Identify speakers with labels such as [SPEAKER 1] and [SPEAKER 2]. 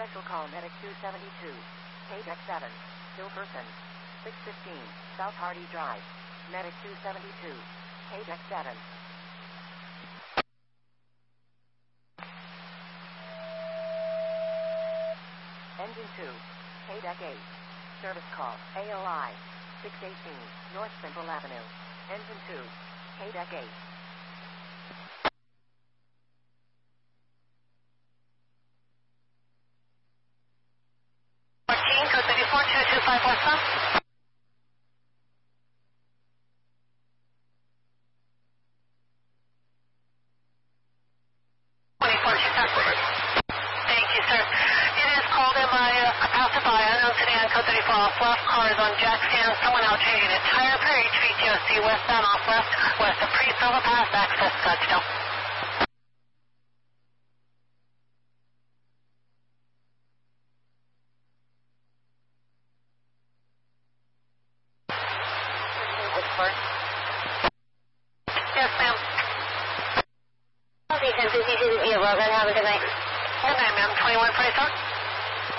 [SPEAKER 1] Special call Medic 272. Page X7. Hilferson. 615. South Hardy Drive. Medic 272. Page X7. Engine 2. Page X8. Service call. AOI. 618. North Central Avenue. Engine 2. Page X8.
[SPEAKER 2] Code 34225 westbound. 2425. Thank you, sir. It is called in by passerby, unknown sedan, code 34 off left. Car is on jack stand. Someone out changing a tire per HVTOC westbound off left, west of Pre-Silver Pass, access Scottsdale. Yes, ma'am.
[SPEAKER 3] Okay, 1052 to 0, have a good night.
[SPEAKER 2] Good night, ma'am. 2147.